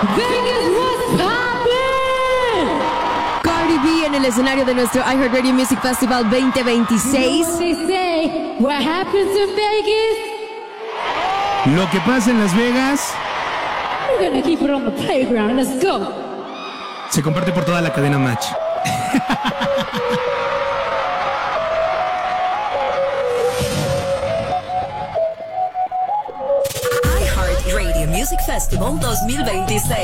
Vegas, what's happening? Cardi B en el escenario de nuestro iHeartRadio Music Festival 2026. What they say, what happens in Vegas? Lo que pasa en Las Vegas We're gonna keep it on the playground. Let's go. se comparte por toda la cadena Match. iHeartRadio Music Festival 2026.